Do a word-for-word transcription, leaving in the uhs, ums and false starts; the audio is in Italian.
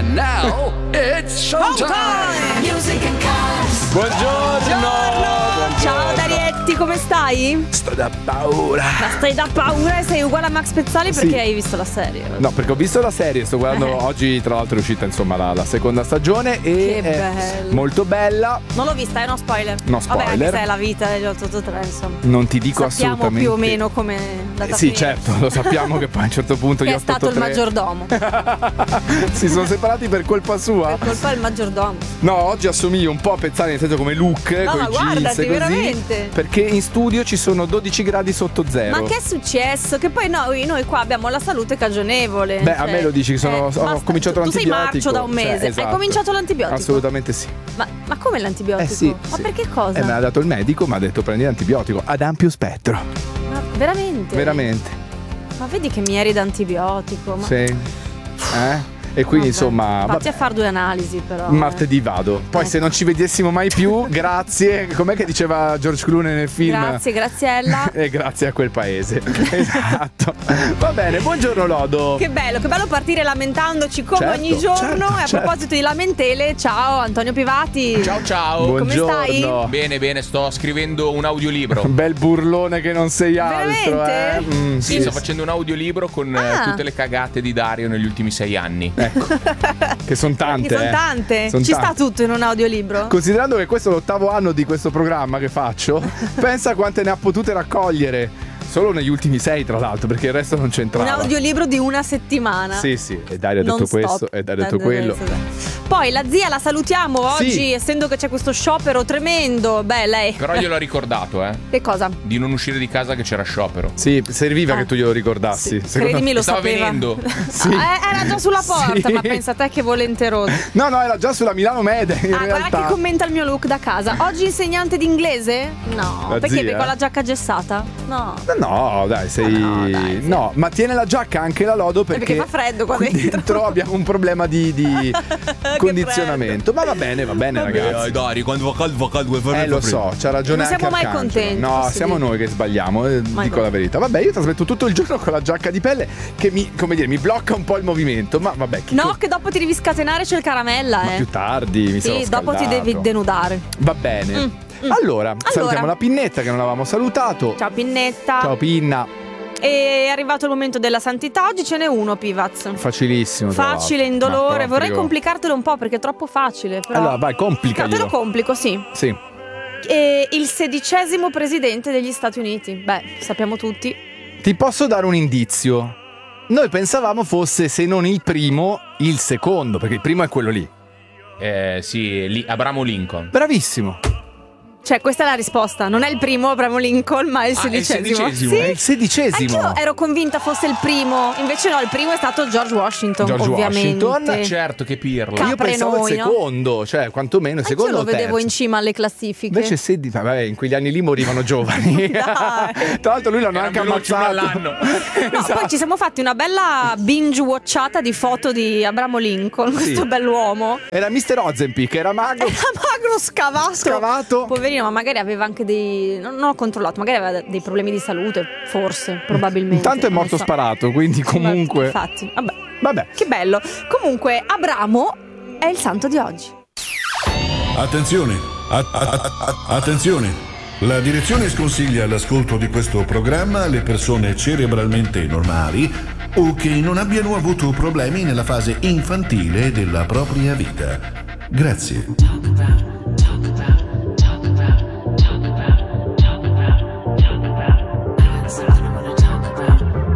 And now it's showtime! Music and Cars. Buongiorno! Ciao Darietti, come stai? Sto da paura. Ma stai da paura e sei uguale a Max Pezzali perché Sì. hai visto la serie? No, perché ho visto la serie, sto guardando Eh. oggi, tra l'altro è uscita insomma la, la seconda stagione e Che è bello. molto bella. Non l'ho vista, è no spoiler. No Vabbè, anche spoiler. se è la vita degli otto otto tre, insomma. Non ti dico Sappiamo assolutamente. più o meno come la Eh, sì, certo, lo sappiamo che poi a un certo punto Che gli è stato il otto otto tre maggiordomo. si sono separati per colpa sua. Per colpa del maggiordomo. No, oggi assomiglio un po' a Pezzali, nel senso come look, No, con ma i jeans guardati, così, veramente. perché in studio ci sono dodici gradi sotto zero. Ma che è successo? Che poi noi, noi qua abbiamo la salute cagionevole. Beh, cioè, a me lo dici che sono, eh, ho basta. cominciato tu, tu sei l'antibiotico. marcio da un mese. Cioè, esatto. Hai cominciato l'antibiotico? Assolutamente sì. Ma, ma come l'antibiotico? Eh sì, Ma sì. perché cosa? Eh, me l'ha dato il medico, mi ha detto prendi l'antibiotico ad ampio spettro. Ma veramente? Veramente. Ma vedi che mi eri d'antibiotico. Ma... Sì. Eh? E quindi Vabbè, insomma Fatti vabbè, a fare due analisi però. martedì vado. Poi Ecco. se non ci vedessimo mai più, grazie. Com'è che diceva George Clooney nel film? Grazie, Graziella. E grazie a quel paese. Esatto. Va bene, buongiorno Lodo. Che bello, che bello partire lamentandoci come Certo, ogni giorno. certo, e a certo. proposito di lamentele, ciao Antonio Pivati. Ciao ciao. Come Buongiorno. stai? Bene, bene, sto scrivendo un audiolibro. Bel burlone che non sei altro, Veramente? eh. Mm, Sì, sto facendo un audiolibro con eh, Ah. tutte le cagate di Dario negli ultimi sei anni. Ecco. Che sono tante. Che sono eh. tante. Son Ci tante. sta tutto in un audiolibro? Considerando che questo è l'ottavo anno di questo programma che faccio, pensa quante ne ha potute raccogliere. Solo negli ultimi sei, tra l'altro, perché il resto non Un c'entrava. audiolibro di una settimana. Sì, sì, e Dario ha Non detto stop. questo, e Dario ha detto Eh, quello. eh, eh. Poi la zia la salutiamo Sì. oggi, essendo che c'è questo sciopero tremendo. Beh, lei. Però gliel'ho ricordato, eh. Che cosa? Di non uscire di casa che c'era sciopero. Sì, serviva Ah. che tu glielo ricordassi. Sì, secondo- credimi, lo Stava sapeva. venendo. Sì. Ah, era già sulla porta, Sì. ma pensa te che volenteroso. No, no, era già sulla Milano Mede in Ah, guarda realtà. che commenta il mio look da casa. Oggi insegnante di inglese? No. La Perché zia? con la giacca gessata? No. No, dai, sei. No, dai, sì. No, ma tiene la giacca anche la Lodo perché, perché fa freddo qua qui dentro. dentro abbiamo un problema di, di Che condizionamento. Ma va bene, va bene, ragazzi. Dari, quando va caldo, va caldo, vuoi fare Eh, lo so, c'ha ragione Non anche siamo mai Arcangelo. contenti, No, posso siamo dire. noi che sbagliamo, eh, Ma dico no. la verità. Vabbè, io trasmetto tutto il giorno con la giacca di pelle che mi, come dire, mi blocca un po' il movimento. Ma vabbè, chi No, co- che dopo ti devi scatenare, c'è il caramella, ma eh. più tardi mi sarò Sì, dopo ti scaldato. devi denudare. Va bene. Mm, mm. Allora, salutiamo la Pinnetta che non l'avevamo salutato. Ciao Pinnetta. Ciao Pinna. E è arrivato il momento della santità. Oggi ce n'è uno, Pivaz. Facilissimo. tra Facile, l'altro. indolore. Ma proprio. Vorrei complicartelo un po' perché è troppo facile. Però... Allora, vai, No, te complicaglielo. lo complico, sì. Sì. E il sedicesimo presidente degli Stati Uniti. Beh, sappiamo tutti. Ti posso dare un indizio? Noi pensavamo fosse, se non il primo, il secondo, perché il primo è quello lì. Eh, sì, lì, Abramo Lincoln. Bravissimo. Cioè, questa è la risposta. Non è il primo Abramo Lincoln, ma è il Ah, è il sedicesimo. sedicesimo. Sì. È il sedicesimo. Anch'io ero convinta fosse il primo. Invece no, il primo è stato George Washington, George ovviamente. Washington. Certo, che pirla. Ca- Io pensavo il noi, no? secondo, cioè quantomeno il Anch'io secondo o lo il vedevo terzo. in cima alle classifiche. Invece sedici, vabbè, in quegli anni lì morivano giovani. Dai. Tra l'altro lui l'hanno Erano anche veloci uno ammazzato. all'anno. No, Esatto. poi ci siamo fatti una bella binge watchata di foto di Abramo Lincoln, questo Sì. bell'uomo. Era mister Ozenpick, era magro. Era magro, scavato. Scavato. Poverino, ma magari aveva anche dei. Non, non ho controllato, magari aveva dei problemi di salute. Forse, probabilmente. Intanto è non lo morto so. sparato, quindi comunque. Infatti, vabbè. Vabbè. Che bello. Comunque, Abramo è il santo di oggi. Attenzione, a- a- a- attenzione. La direzione sconsiglia l'ascolto di questo programma alle persone cerebralmente normali o che non abbiano avuto problemi nella fase infantile della propria vita. Grazie. Talk about it, talk about it.